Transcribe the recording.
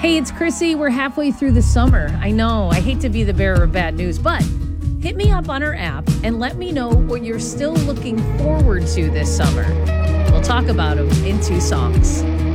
Hey, it's Chrissy. We're halfway through the summer. I know, I hate to be the bearer of bad news, but hit me up on our app and let me know what you're still looking forward to this summer. We'll talk about them in 2 songs.